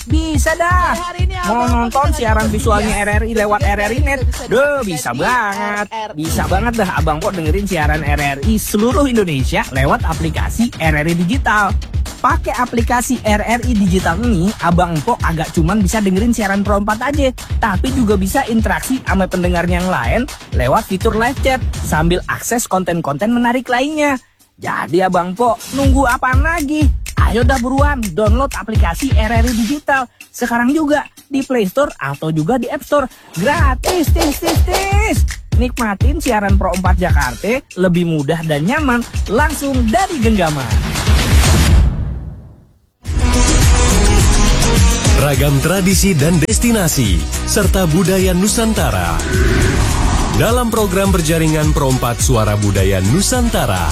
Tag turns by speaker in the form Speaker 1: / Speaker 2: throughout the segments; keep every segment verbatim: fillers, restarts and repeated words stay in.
Speaker 1: Bisa dah. Mau nonton siaran visualnya R R I lewat R R I Net? Duh, bisa banget. Bisa banget dah Abang Po dengerin siaran R R I seluruh Indonesia lewat aplikasi R R I Digital. Pakai aplikasi R R I Digital ini, Abang Po agak cuman bisa dengerin siaran Pro empat aja, tapi juga bisa interaksi sama pendengar yang lain lewat fitur live chat sambil akses konten-konten menarik lainnya. Jadi Abang Po, nunggu apaan lagi? Ayo dah buruan download aplikasi R R I Digital sekarang juga di Play Store atau juga di App Store. Gratis, tis, tis, tis. Nikmatin siaran Pro empat Jakarta lebih mudah dan nyaman langsung dari genggaman.
Speaker 2: Ragam tradisi dan destinasi serta budaya Nusantara dalam program berjaringan Pro empat Suara Budaya Nusantara.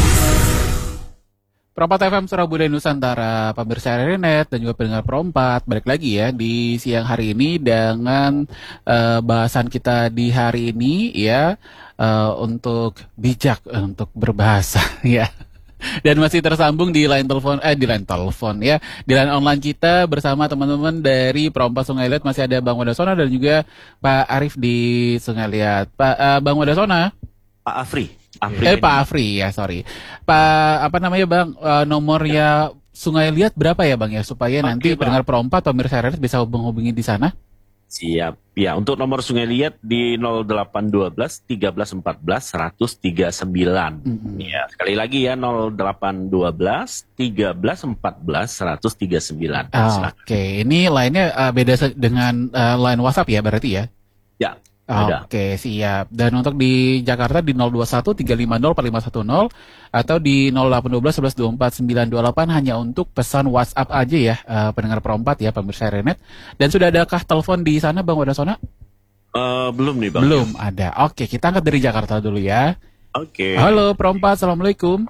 Speaker 3: Pro empat F M Suara Budaya Nusantara, pemirsa R R I Net dan juga pendengar Pro empat, balik lagi ya di siang hari ini dengan uh, bahasan kita di hari ini ya, uh, untuk bijak untuk berbahasa ya. Dan masih tersambung di line telepon, eh di line telepon ya, di line online kita bersama teman-teman dari Pro empat Sungai Liat. Masih ada Bang Wadasona dan juga Pak Arif di Sungai Liat. Pak uh, Bang Wadasona,
Speaker 4: Pak Afri. Afri
Speaker 3: eh Pak Afri ya, sorry. Pak apa namanya Bang, uh, nomornya Sungai Liat berapa ya Bang ya, supaya okay, nanti Bang, pendengar Pro empat pemirsa R R I bisa menghubungi di sana.
Speaker 4: Siap. Ya, untuk nomor Sungai Liat di nol delapan satu dua tiga empat empat satu nol tiga sembilan. Mm-hmm. Ya, sekali lagi ya nol delapan dua tiga empat empat satu nol tiga sembilan.
Speaker 3: Oh, Oke, okay. Ini lainnya uh, beda dengan uh, line WhatsApp ya berarti ya?
Speaker 4: Ya.
Speaker 3: Oke, okay, siap. Dan untuk di Jakarta di nol dua satu tiga lima nol empat lima satu nol atau di nol delapan satu dua satu satu dua empat sembilan dua delapan hanya untuk pesan WhatsApp aja ya, uh, pendengar Pro empat ya, pemirsa R R I Net. Dan sudah adakah telepon di sana Bang Wadasona?
Speaker 4: Uh, belum nih Bang.
Speaker 3: Belum ada. Oke, kita angkat dari Jakarta dulu ya.
Speaker 4: Oke.
Speaker 3: Halo Pro empat, Assalamualaikum.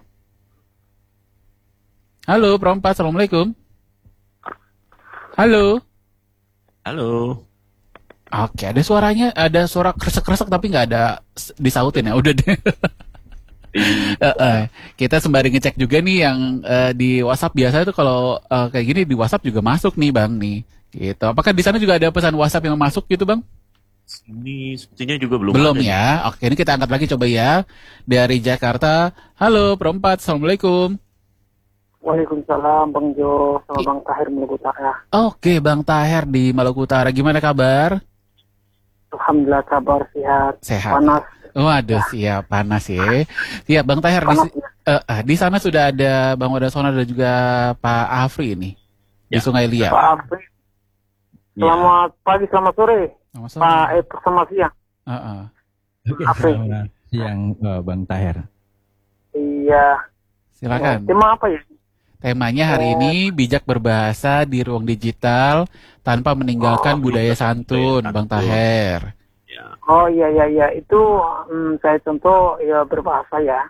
Speaker 3: Halo Pro empat, Assalamualaikum. Halo.
Speaker 4: Halo.
Speaker 3: Oke, ada suaranya, ada suara kresek-kresek tapi nggak ada disautin ya, udah deh. uh, uh, kita sembari ngecek juga nih yang uh, di WhatsApp. Biasa itu kalau uh, kayak gini di WhatsApp juga masuk nih Bang nih. Gitu. Apakah di sana juga ada pesan WhatsApp yang masuk gitu Bang?
Speaker 4: Ini sepertinya juga belum.
Speaker 3: Belum
Speaker 4: ada
Speaker 3: ya. Nih. Oke, ini kita angkat lagi coba ya dari Jakarta. Halo Pro empat, Assalamualaikum.
Speaker 5: Waalaikumsalam Bang Jo sama I- Bang Tahir Maluku Utara.
Speaker 3: Oke Bang Tahir di Maluku Utara, gimana kabar?
Speaker 5: Alhamdulillah kabar sehat.
Speaker 3: Sehat.
Speaker 5: Panas.
Speaker 3: Waduh, ya. Siap panas ya. Siap Bang Tahir di, uh, uh, di sana sudah ada Bang Wadasona dan juga Pak Afri ini ya. Di Sungai Liat.
Speaker 5: Pak Afri. Selamat ya. Pagi, selamat sore.
Speaker 3: Selamat sore.
Speaker 5: Pak eh selamat siang.
Speaker 3: Uh-uh.
Speaker 6: Oke, selamat siang uh, Bang Tahir.
Speaker 5: Iya.
Speaker 3: Silakan.
Speaker 5: Tema apa ya?
Speaker 3: Temanya hari ini bijak berbahasa di ruang digital tanpa meninggalkan oh, budaya santun, Bang Tahir.
Speaker 5: Oh iya iya iya itu hmm, saya contoh ya berbahasa ya.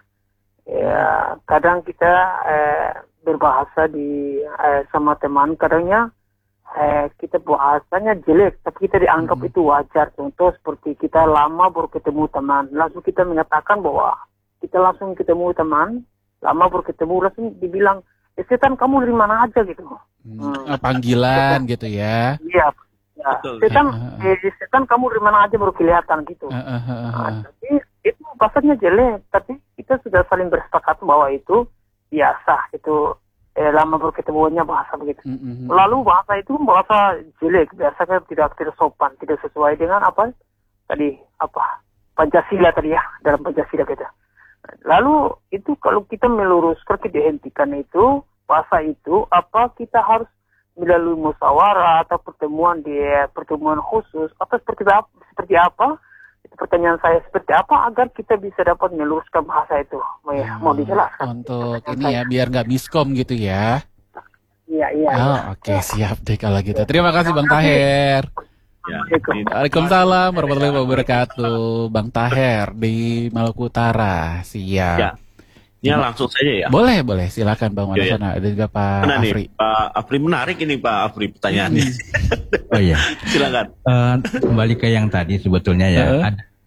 Speaker 5: Ya kadang kita eh, berbahasa di eh, sama teman, kadangnya eh, kita bahasanya jelek tapi kita dianggap hmm. itu wajar. Contoh seperti kita lama baru ketemu teman, langsung kita menyatakan bahwa kita langsung ketemu teman, lama baru ketemu langsung dibilang eh, setan kamu dari mana aja gitu.
Speaker 3: Hmm. Hmm. Panggilan gitu ya.
Speaker 5: Iya. Ya, setan, eh, setan kamu dari mana aja baru kelihatan gitu. Uh, uh, uh, uh. Nah, tapi itu bahasanya jelek, tapi kita sudah saling bersepakat bahwa itu biasa, itu eh, lama baru ketemuannya bahasa begitu. Uh, uh, uh. Lalu bahasa itu bahasa jelek, biasanya tidak tidak sopan, tidak sesuai dengan apa tadi apa Pancasila tadi ya, dalam Pancasila kita. Lalu itu kalau kita meluruskan, kita dihentikan itu bahasa itu apa kita harus melalui musyawarah atau pertemuan di pertemuan khusus atau seperti apa, seperti apa? Itu pertanyaan saya, seperti apa agar kita bisa dapat meluruskan bahasa itu? Mau, ya, mau dijelaskan?
Speaker 3: Untuk ini ya, biar nggak miskom gitu ya.
Speaker 5: Iya, iya.
Speaker 3: Oh,
Speaker 5: ya.
Speaker 3: oke, okay, siap deh kalau gitu. Terima kasih Bang Tahir.
Speaker 4: Ya,
Speaker 3: Waalaikumsalam warahmatullahi wabarakatuh. Bang Tahir di Maluku Utara, siap.
Speaker 4: Ya. Ya langsung saja ya.
Speaker 3: Boleh, boleh. Silakan Bang Wadasona. Ada juga Pak
Speaker 4: Mana
Speaker 3: Afri.
Speaker 4: Nih, Pak Afri menarik ini Pak Afri pertanyaannya.
Speaker 6: Oh iya.
Speaker 4: Silakan.
Speaker 6: Uh, kembali ke yang tadi sebetulnya ya. Uh. Ada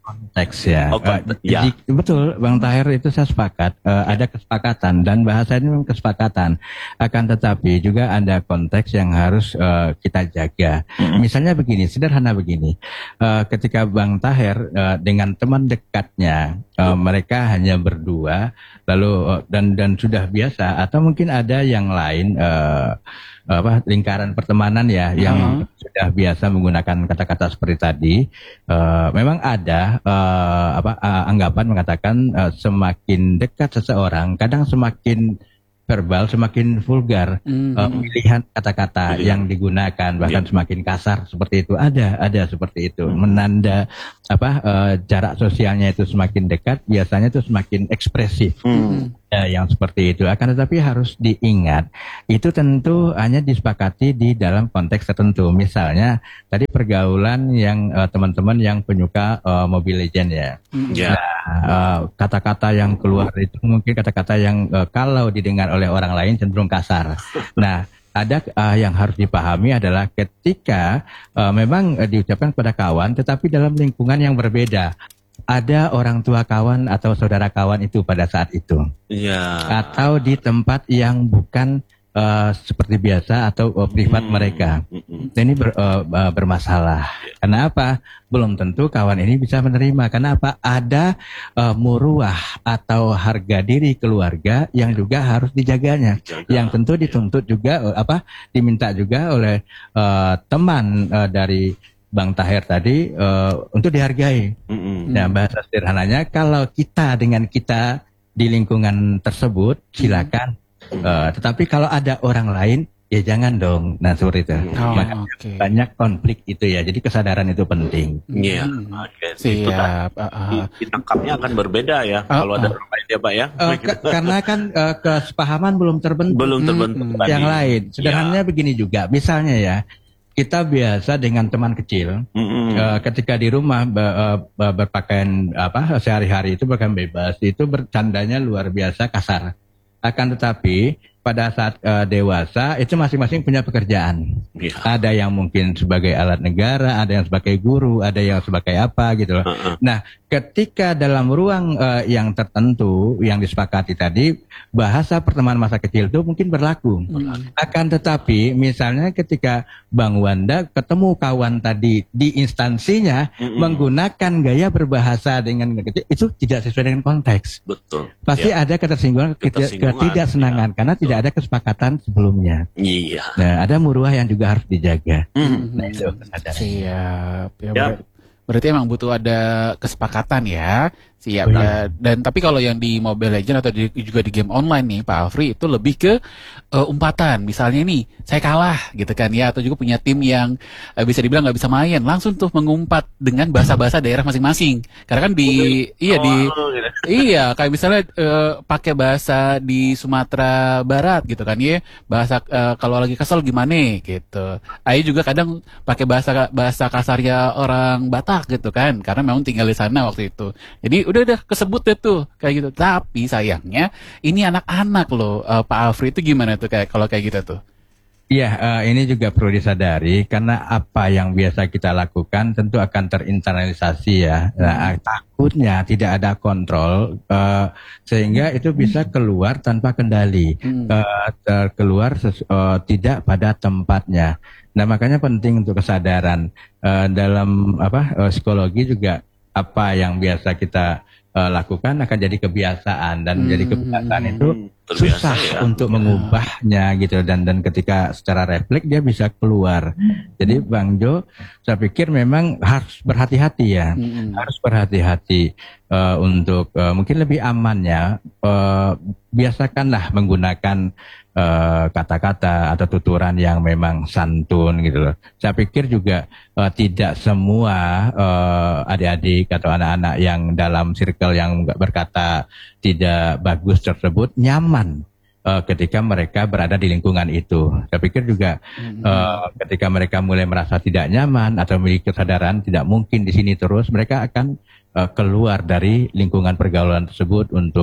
Speaker 6: konteks ya.
Speaker 4: Oh,
Speaker 6: Uh,
Speaker 4: konten- ya.
Speaker 6: jadi, betul, Bang Tahir itu saya sepakat. Uh, ada kesepakatan dan bahasa ini memang kesepakatan. Akan tetapi juga ada konteks yang harus uh, kita jaga. Misalnya begini, sederhana begini. Uh, ketika Bang Tahir uh, dengan teman dekatnya, uh, mereka hanya berdua, lalu uh, dan dan sudah biasa, atau mungkin ada yang lain. Uh, apa lingkaran pertemanan ya yang sudah biasa menggunakan kata-kata seperti tadi, uh, memang ada uh, apa uh, anggapan mengatakan uh, semakin dekat seseorang kadang semakin verbal, semakin vulgar
Speaker 3: Mm-hmm.
Speaker 6: uh, pilihan kata-kata
Speaker 4: Pilihan.
Speaker 6: yang digunakan, bahkan
Speaker 4: Yeah.
Speaker 6: semakin kasar seperti itu, ada ada seperti itu, menanda apa uh, jarak sosialnya itu semakin dekat, biasanya itu semakin ekspresif.
Speaker 4: Hmm.
Speaker 6: Ya, yang seperti itu. Akan tetapi harus diingat, itu tentu hanya disepakati di dalam konteks tertentu. Misalnya tadi pergaulan yang uh, teman-teman yang penyuka uh, Mobile Legends ya.
Speaker 4: Ya.
Speaker 6: Uh, kata-kata yang keluar itu mungkin kata-kata yang uh, kalau didengar oleh orang lain cenderung kasar. Nah, ada uh, yang harus dipahami adalah ketika uh, memang uh, diucapkan kepada kawan, tetapi dalam lingkungan yang berbeda. Ada orang tua kawan atau saudara kawan itu pada saat itu,
Speaker 4: Ya.
Speaker 6: atau di tempat yang bukan uh, seperti biasa atau uh, privat
Speaker 4: Hmm.
Speaker 6: mereka.
Speaker 4: Mm-mm.
Speaker 6: Ini ber, uh, uh, bermasalah. Karena apa? Belum tentu kawan ini bisa menerima. Karena apa? Ada uh, muruah atau harga diri keluarga yang juga harus dijaganya.
Speaker 4: Jaga.
Speaker 6: Yang tentu dituntut juga uh, apa? Diminta juga oleh uh, teman uh, dari Bang Tahir tadi uh, untuk dihargai.
Speaker 4: Mm-mm.
Speaker 6: Nah, bahasa sederhananya, kalau kita dengan kita di lingkungan tersebut, silakan. Uh, tetapi kalau ada orang lain, ya jangan dong. Nah, seperti itu.
Speaker 3: Oh,
Speaker 6: Makanya
Speaker 3: oke.
Speaker 6: banyak konflik itu ya. Jadi kesadaran itu penting.
Speaker 4: Iya.
Speaker 3: Hmm.
Speaker 4: Oke. Itu kan
Speaker 3: Siap. Ah, ah.
Speaker 4: di- ditangkapnya akan berbeda ya
Speaker 3: Ah,
Speaker 4: kalau ada
Speaker 3: ah.
Speaker 4: orang lain ya Pak ya.
Speaker 6: Uh, ke- karena kan uh, kesepahaman belum terbentuk.
Speaker 4: Belum terbentuk
Speaker 3: Hmm.
Speaker 4: tadi.
Speaker 6: Yang lain, sederhananya
Speaker 4: Ya.
Speaker 6: begini juga. Misalnya ya, kita biasa dengan teman kecil.
Speaker 4: Mm-mm.
Speaker 6: Uh, ketika di rumah be- uh, be- berpakaian apa sehari-hari itu berpakaian bebas, itu bercandanya luar biasa kasar. Akan tetapi pada saat uh, dewasa itu masing-masing punya pekerjaan.
Speaker 4: Iya.
Speaker 6: Ada yang mungkin sebagai alat negara, ada yang sebagai guru, ada yang sebagai apa gitu loh.
Speaker 4: Uh-uh.
Speaker 6: Nah, ketika dalam ruang uh, yang tertentu yang disepakati tadi, bahasa pertemanan masa kecil itu mungkin berlaku. Akan tetapi misalnya ketika Bang Wanda ketemu kawan tadi di instansinya
Speaker 4: Mm-mm.
Speaker 6: menggunakan gaya berbahasa dengan kecil, itu tidak sesuai dengan konteks.
Speaker 4: Betul.
Speaker 6: Pasti
Speaker 4: Ya.
Speaker 6: ada ketersinggungan, keti-
Speaker 4: Ketersinggungan,
Speaker 6: ketidaksenangan
Speaker 4: ya.
Speaker 6: karena tidak ada kesepakatan sebelumnya.
Speaker 4: Iya.
Speaker 6: Nah, ada muruah yang juga harus dijaga.
Speaker 4: Mm.
Speaker 6: Nah, itu kesadaran.
Speaker 3: Siap. Ya,
Speaker 4: Ya.
Speaker 3: ber- berarti emang butuh ada kesepakatan ya. Siap.
Speaker 6: Oh,
Speaker 3: Ya,
Speaker 6: iya.
Speaker 3: dan tapi kalau yang di Mobile Legends atau di- juga di game online nih, Pak Alfri, itu lebih ke eh, umpatan. Misalnya nih, saya kalah gitu kan ya, atau juga punya tim yang eh, bisa dibilang nggak bisa main, langsung tuh mengumpat dengan bahasa-bahasa daerah masing-masing. Karena kan di iya di
Speaker 4: Oh, gitu.
Speaker 3: iya, kayak misalnya eh, pakai bahasa di Sumatera Barat gitu kan ya, bahasa eh, kalau lagi kesel gimana gitu. Ayo juga kadang pakai bahasa bahasa kasarnya orang Batak gitu kan, karena memang tinggal di sana waktu itu. Jadi udah udah kesebut deh tuh kayak gitu. Tapi sayangnya ini anak-anak loh, eh, Pak Alfri, itu gimana tuh kayak kalau kayak gitu tuh?
Speaker 6: Iya, eh, ini juga perlu disadari karena apa yang biasa kita lakukan tentu akan terinternalisasi ya. Nah, eh, takutnya tidak ada kontrol eh, sehingga itu bisa keluar tanpa kendali,
Speaker 3: Hmm.
Speaker 6: eh, ter- keluar ses- eh, tidak pada tempatnya. Nah, makanya penting untuk kesadaran. Eh, dalam apa eh, psikologi juga apa yang biasa kita eh, lakukan akan jadi kebiasaan dan menjadi kebiasaan itu
Speaker 4: Terbiasa
Speaker 6: susah
Speaker 4: ya.
Speaker 6: untuk mengubahnya gitu, dan dan ketika secara refleks dia bisa keluar. Jadi Bang Jo, saya pikir memang harus berhati-hati ya,
Speaker 3: Mm-mm.
Speaker 6: harus berhati-hati eh, untuk eh, mungkin lebih amannya eh, biasakanlah menggunakan eh, kata-kata atau tuturan yang memang santun gitu loh. Saya pikir juga eh, tidak semua eh, adik-adik atau anak-anak yang dalam circle yang berkata tidak bagus tersebut nyaman eh, ketika mereka berada di lingkungan itu. Saya pikir juga eh, ketika mereka mulai merasa tidak nyaman atau memiliki kesadaran tidak mungkin di sini terus, mereka akan eh, keluar dari lingkungan pergaulan tersebut untuk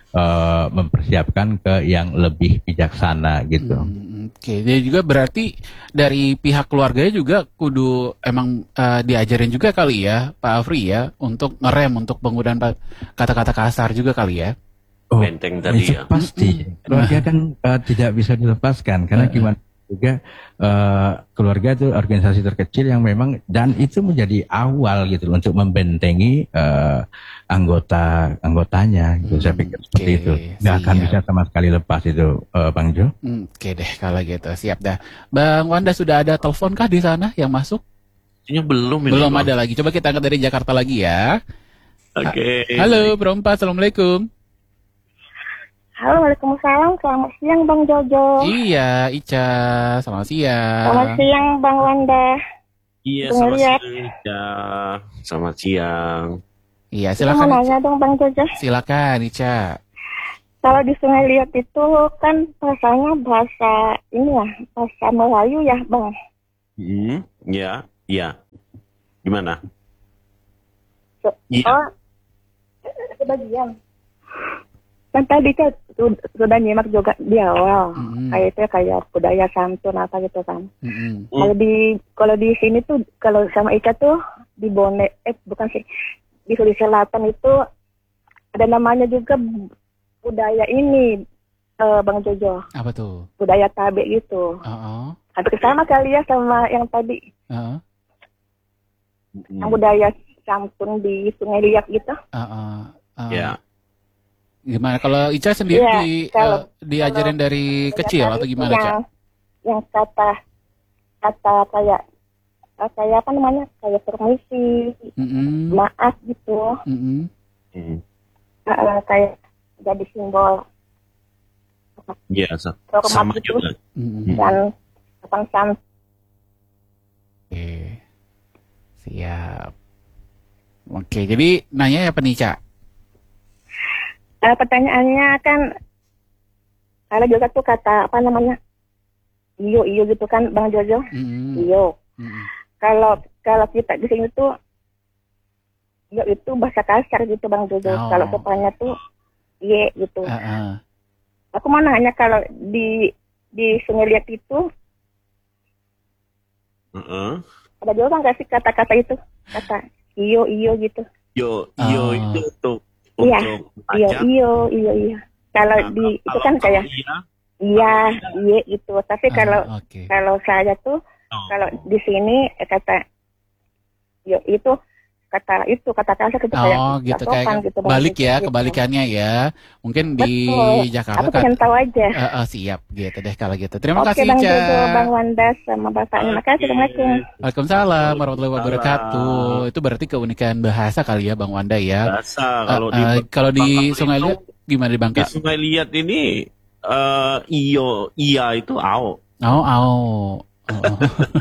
Speaker 6: uh, mempersiapkan ke yang lebih bijaksana gitu.
Speaker 3: Hmm, Oke, okay. Jadi juga berarti dari pihak keluarganya juga kudu emang uh, diajarin juga kali ya, Pak Afri ya, untuk ngerem untuk penggunaan kata-kata kasar juga kali ya.
Speaker 6: Oh,
Speaker 4: Benteng tadi ya.
Speaker 6: Pasti. Keluarga kan uh, tidak bisa dilepaskan karena gimana juga uh, keluarga itu organisasi terkecil yang memang dan itu menjadi awal gitu untuk membentengi uh, anggota anggotanya gitu. Hmm, saya pikir seperti okay, itu nggak akan bisa sama sekali lepas itu uh, Bang Jo.
Speaker 3: Hmm, Oke okay deh kalau gitu siap dah. Bang Wanda sudah ada telepon kah di sana yang masuk?
Speaker 4: Ini belum ini
Speaker 3: belum
Speaker 4: bang.
Speaker 3: Ada lagi. Coba kita angkat dari Jakarta lagi ya.
Speaker 4: Oke. Okay.
Speaker 3: Halo Perempat, assalamualaikum.
Speaker 7: Halo, waalaikumsalam. Selamat siang, Bang Jojo.
Speaker 3: Iya, Ica. Selamat siang.
Speaker 7: Selamat siang, Bang Wanda.
Speaker 4: Iya, selamat siang, Ica. Selamat siang.
Speaker 3: Iya, silakan.
Speaker 7: Mau nanya dong, Bang Jojo.
Speaker 3: Silakan, Ica.
Speaker 7: Kalau di Sungai Liat itu kan bahasanya bahasa ini ya, bahasa Melayu ya, Bang.
Speaker 4: Hmm, ya, iya. Gimana?
Speaker 7: So,
Speaker 4: iya.
Speaker 7: Oh, sebagian. Kan tadi kan sudah nyimak juga di awal, mm-hmm. kayak itu kayak budaya santun apa gitu kan. Mm-hmm. Kalau di kalau di sini tuh kalau sama Ica tuh di Bone, eh bukan sih di Sulawesi Selatan itu ada namanya juga budaya ini, uh, Bang Jojo.
Speaker 3: Apa tuh?
Speaker 7: Budaya tabe gitu.
Speaker 3: Uh-uh.
Speaker 7: Hampir sama kali ya sama yang tadi. Uh-uh. Yang budaya santun di Sungai Liat gitu.
Speaker 3: Uh-uh. Uh-uh.
Speaker 4: Ya. Yeah.
Speaker 3: Gimana kalau Ica sendiri
Speaker 7: ya,
Speaker 3: di,
Speaker 7: kalau,
Speaker 3: uh, diajarin
Speaker 7: kalau,
Speaker 3: dari kecil atau gimana,
Speaker 7: yang,
Speaker 3: Ca?
Speaker 7: Yang kata kata kayak kayak apa namanya? Kayak permisi, mm-hmm. maaf gitu. Mm-hmm. Uh, kayak jadi simbol.
Speaker 4: Iya, yeah, sama
Speaker 7: gitu.
Speaker 4: juga.
Speaker 7: Mm-hmm. Dan kapan sam.
Speaker 3: Oke. Siap. Oke, jadi nanya apa nih, Ca?
Speaker 7: Uh, pertanyaannya kan ada juga tuh kata apa namanya iyo iyo gitu kan Bang Jojo, mm-hmm. iyo. Mm-hmm. Kalau kalau kita di sini tuh iyo itu bahasa kasar gitu Bang Jojo. Oh. Kalau sopannya tuh ye gitu. Uh-uh. Aku mau nanya kalau di di Sungai Liat itu uh-uh. ada juga nggak sih kata-kata itu kata iyo iyo gitu?
Speaker 4: Yo iyo oh. itu tuh.
Speaker 7: Iya, iya, iya, iya, iya. Kalau nah, di itu kan kayak iya, iya, iya itu. Tapi uh, kalau okay. kalau saya tuh oh. kalau di sini kata, yo itu kata itu kata kasar gitu
Speaker 3: oh,
Speaker 7: kayak
Speaker 3: gitu kayak gitu, balik ya gitu. Kebalikannya ya. Mungkin di Betul. Jakarta.
Speaker 7: Aku pengen tahu aja.
Speaker 3: Uh, uh, siap gitu deh kalau gitu. Terima
Speaker 7: Oke,
Speaker 3: kasih
Speaker 7: Bang
Speaker 3: Ca.
Speaker 7: Jojo, Bang Wanda sama Bapak. Terima kasih. Assalamualaikum.
Speaker 3: Waalaikumsalam warahmatullahi wabarakatuh. Itu berarti keunikan bahasa kali ya Bang Wanda ya.
Speaker 4: Bahasa kalau uh,
Speaker 3: di uh, kalau di Sungai
Speaker 4: itu,
Speaker 3: Liat gimana di Bangka?
Speaker 4: Di Sungai Liat ini uh, iyo iya itu ao.
Speaker 3: Oh, ao.
Speaker 4: Oh.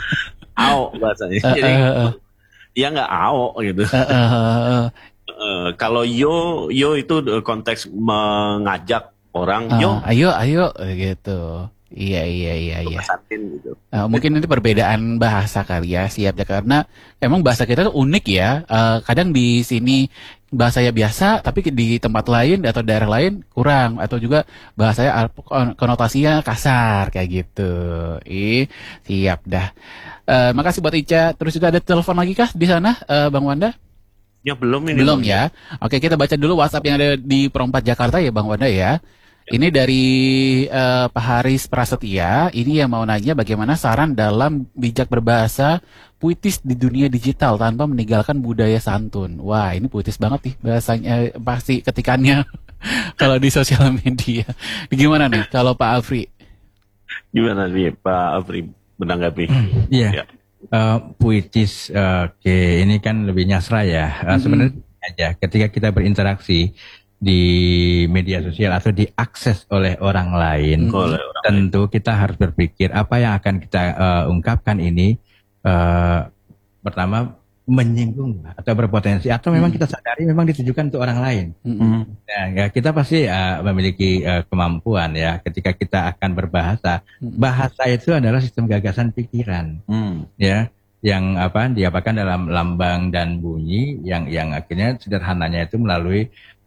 Speaker 4: Ao bahasanya. Uh, Jadi uh, uh. dia nggak ao gitu. Uh, uh, uh. uh, kalau yo yo itu konteks mengajak orang uh, yo
Speaker 3: ayo ayo gitu. Iya iya iya iya.
Speaker 4: Gitu.
Speaker 3: Uh, mungkin ini perbedaan bahasa kali ya, siap ya, karena emang bahasa kita tuh unik ya. Uh, kadang di sini bahasanya biasa, tapi di tempat lain atau daerah lain kurang, atau juga bahasanya konotasinya kasar kayak gitu. Ih, siap dah. Uh, makasih buat Ica. Terus juga ada telepon lagi kah di sana, uh, Bang Wanda?
Speaker 4: Ya belum ini.
Speaker 3: Belum ya. Oke, kita baca dulu WhatsApp yang ada di Perempat Jakarta ya, Bang Wanda ya. Ini dari uh, Pak Haris Prasetya. Ini yang mau nanya bagaimana saran dalam bijak berbahasa puitis di dunia digital tanpa meninggalkan budaya santun. Wah, ini puitis banget nih bahasanya, eh, pasti ketikannya kalau di sosial media. Gimana nih kalau Pak Afri?
Speaker 4: Gimana nih Pak Afri menanggapi?
Speaker 6: Iya. Yeah. Uh, puitis, uh, oke, okay. Ini kan lebih nyasra ya. Uh, mm-hmm. Sebenarnya aja ketika kita berinteraksi di media sosial atau diakses oleh orang lain, hmm. oleh orang tentu lain. Kita harus berpikir apa yang akan kita uh, ungkapkan ini uh, pertama menyinggung atau berpotensi atau memang hmm. kita sadari memang ditujukan untuk orang lain. Hmm. Nah, ya, kita pasti uh, memiliki uh, kemampuan ya ketika kita akan berbahasa. Hmm. Bahasa itu adalah sistem gagasan pikiran, hmm. ya. Yang apa diapakan dalam lambang dan bunyi yang yang akhirnya sederhananya itu melalui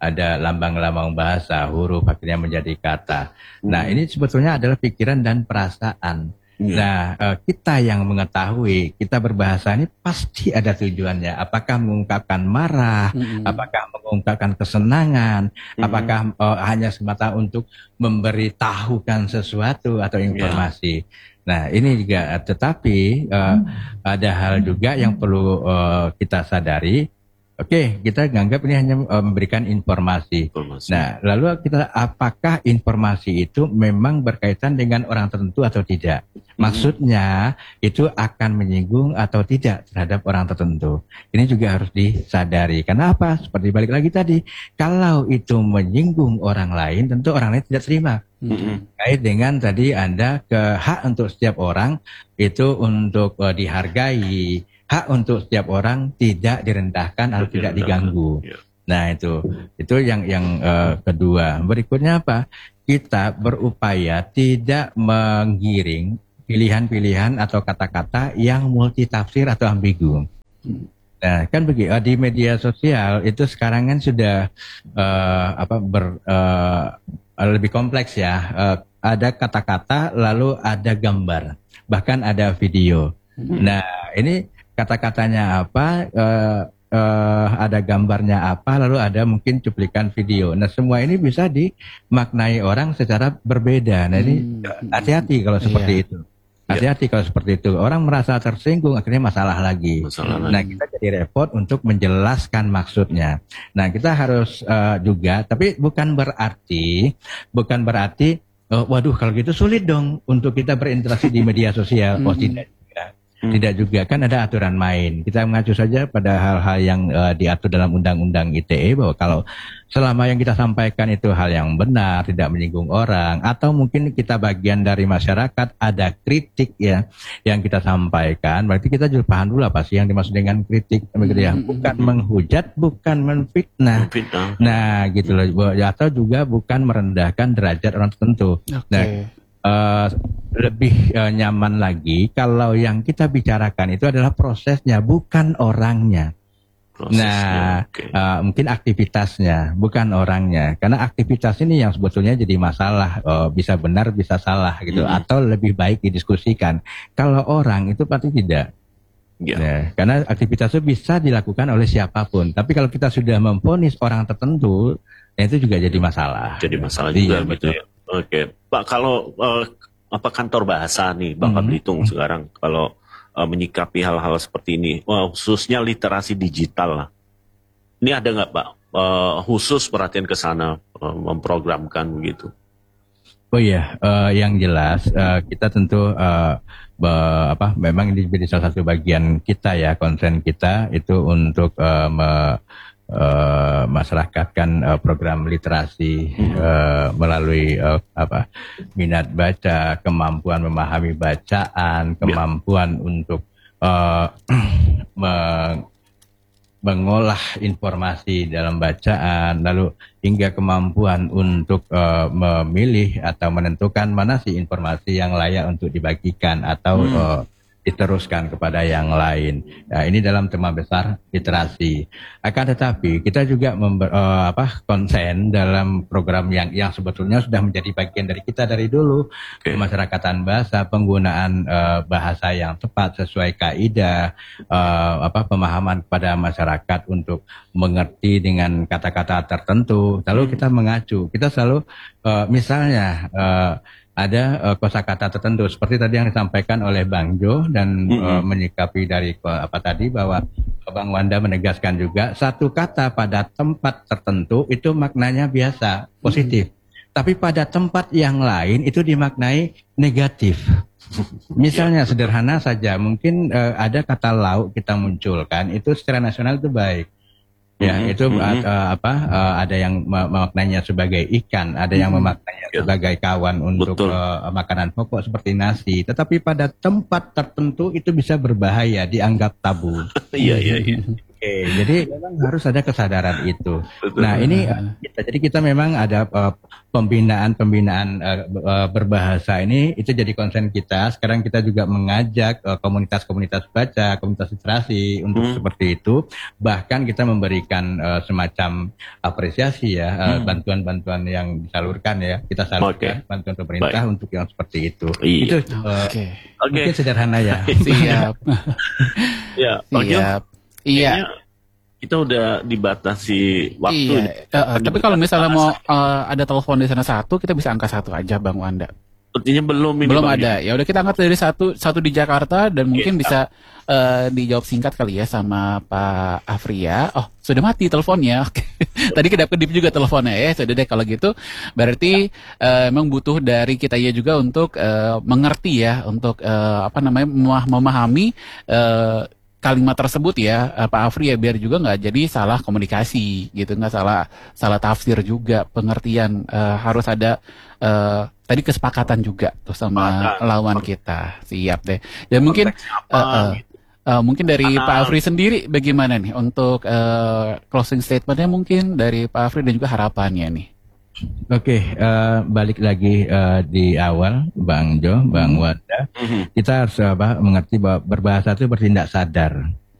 Speaker 6: ada lambang-lambang bahasa, huruf akhirnya menjadi kata. Nah, ini sebetulnya adalah pikiran dan perasaan. Yeah. Nah, uh, kita yang mengetahui, kita berbahasa ini pasti ada tujuannya. Apakah mengungkapkan marah, mm-hmm. apakah mengungkapkan kesenangan, mm-hmm. apakah uh, hanya semata untuk memberitahukan sesuatu atau informasi. Yeah. Nah, ini juga, tetapi uh, mm-hmm. ada hal juga yang perlu uh, kita sadari. Oke, kita anggap ini hanya uh, memberikan informasi. informasi. Nah, lalu kita apakah informasi itu memang berkaitan dengan orang tertentu atau tidak? Maksudnya itu akan menyinggung atau tidak terhadap orang tertentu. Ini juga harus disadari. Karena apa? Seperti balik lagi tadi, kalau itu menyinggung orang lain, tentu orang lain tidak terima. Mm-hmm. Kait dengan tadi Anda ke hak untuk setiap orang itu untuk uh, dihargai. Hak untuk setiap orang tidak direndahkan atau tidak diganggu. Ya. Nah itu, itu yang yang uh, kedua. Berikutnya apa? Kita berupaya tidak menggiring pilihan-pilihan atau kata-kata yang multitafsir atau ambigu. Nah kan begitu di media sosial itu sekarang kan sudah uh, apa ber uh, lebih kompleks ya. Uh, ada kata-kata lalu ada gambar, bahkan ada video. Hmm. Nah ini kata-katanya apa, uh, uh, ada gambarnya apa, lalu ada mungkin cuplikan video. Nah semua ini bisa dimaknai orang secara berbeda. Nah ini hati-hati kalau seperti iya. itu. Hati-hati kalau seperti itu. Orang merasa tersinggung, akhirnya masalah lagi. Masalah nah lagi. Kita jadi repot untuk menjelaskan maksudnya. Nah kita harus uh, juga, tapi bukan berarti, bukan berarti, uh, waduh kalau gitu sulit dong untuk kita berinteraksi di media sosial. Oh tidak. Hmm. Tidak juga, kan ada aturan main. Kita mengacu saja pada hal-hal yang uh, diatur dalam Undang-Undang I T E bahwa kalau selama yang kita sampaikan itu hal yang benar, tidak menyinggung orang, atau mungkin kita bagian dari masyarakat ada kritik ya yang kita sampaikan, berarti kita juga paham dulu apa sih yang dimaksud dengan kritik, begitu ya. Bukan menghujat, bukan menfitnah. Nah, gitu loh. Atau juga bukan merendahkan derajat orang tertentu. Okay. Nah, Uh, lebih uh, nyaman lagi kalau yang kita bicarakan itu adalah prosesnya, bukan orangnya. Prosesnya, nah, okay. uh, mungkin aktivitasnya, bukan orangnya. Karena aktivitas ini yang sebetulnya jadi masalah, uh, bisa benar, bisa salah gitu, mm-hmm. atau lebih baik didiskusikan. Kalau orang itu pasti tidak. Yeah. Nah, karena aktivitas itu bisa dilakukan oleh siapapun. Tapi kalau kita sudah memvonis orang tertentu, ya itu juga jadi masalah. Jadi masalah juga, betul. Ya. Oke, Pak, kalau uh, apa kantor bahasa nih, Bapak mm-hmm. Belitung sekarang kalau uh, menyikapi hal-hal seperti ini, uh, khususnya literasi digital lah. Ini ada nggak, Pak, uh, khusus perhatian ke sana, uh, memprogramkan begitu? Oh iya, uh, yang jelas uh, kita tentu uh, be, apa, memang ini menjadi salah satu bagian kita ya, konsen kita itu untuk uh, me, Uh, masyarakat kan uh, program literasi uh, melalui uh, apa minat baca, kemampuan memahami bacaan, kemampuan ya. untuk uh, meng- mengolah informasi dalam bacaan, lalu hingga kemampuan untuk uh, memilih atau menentukan mana sih informasi yang layak untuk dibagikan atau hmm. uh, diteruskan kepada yang lain. Nah, ini dalam tema besar literasi. Akan tetapi kita juga member, uh, apa konsen dalam program yang yang sebetulnya sudah menjadi bagian dari kita dari dulu, okay. Pemasyarakatan bahasa, penggunaan uh, bahasa yang tepat sesuai kaidah, uh, apa pemahaman kepada masyarakat untuk mengerti dengan kata-kata tertentu. Lalu kita mengacu, kita selalu uh, misalnya uh, ada uh, kosakata tertentu seperti tadi yang disampaikan oleh Bang Jo dan mm-hmm. uh, menyikapi dari uh, apa tadi bahwa Bang Wanda menegaskan juga satu kata pada tempat tertentu itu maknanya biasa positif, mm-hmm. tapi pada tempat yang lain itu dimaknai negatif. Misalnya sederhana saja, mungkin uh, ada kata lauk kita munculkan itu secara nasional itu baik. Ya, mm-hmm. itu mm-hmm. Uh, apa uh, ada yang memaknainya sebagai ikan, ada yang mm-hmm. memaknainya yeah. sebagai kawan untuk uh, makanan pokok seperti nasi. Tetapi pada tempat tertentu itu bisa berbahaya, dianggap tabu. Iya, iya, iya. Oke, jadi memang harus ada kesadaran itu. Betul. Nah ini kita, jadi kita memang ada uh, pembinaan-pembinaan uh, uh, berbahasa ini itu jadi konsen kita. Sekarang kita juga mengajak uh, komunitas-komunitas baca, komunitas literasi untuk hmm. seperti itu. Bahkan kita memberikan uh, semacam apresiasi ya, uh, hmm. bantuan-bantuan yang disalurkan ya. Kita salurkan okay. bantuan pemerintah Baik. Untuk yang seperti itu. Iya. Itu uh, okay. mungkin okay. sederhana ya.
Speaker 3: Siap.
Speaker 4: Ya,
Speaker 3: Siap. Iya.
Speaker 4: Kita udah dibatasi waktu.
Speaker 3: Iya. Uh, tapi kalau misalnya mau uh, ada telepon di sana satu, kita bisa angka satu aja, Bang Wanda.
Speaker 4: Sepertinya belum ini.
Speaker 3: Belum ada. Ya udah kita angkat dari satu, satu di Jakarta dan mungkin yeah. bisa uh, dijawab singkat kali ya sama Pak Afria. Oh, sudah mati teleponnya. Oke. Tadi kedap-kedip juga teleponnya ya. Sudah deh kalau gitu. Berarti uh, memang butuh dari kita ya juga untuk uh, mengerti ya, untuk uh, apa namanya memahami uh, kalimat tersebut ya Pak Afri ya, biar juga nggak jadi salah komunikasi gitu, nggak salah salah tafsir juga, pengertian uh, harus ada uh, tadi kesepakatan juga tuh sama Mata. lawan kita. Siap deh. Dan mungkin uh, uh, uh, mungkin dari Anak. Pak Afri sendiri bagaimana nih untuk uh, closing statementnya mungkin dari Pak Afri dan juga harapannya nih.
Speaker 6: Oke, okay, uh, balik lagi uh, di awal, Bang Jo, Bang Wanda, mm-hmm. kita harus apa, mengerti bahwa berbahasa itu bertindak sadar.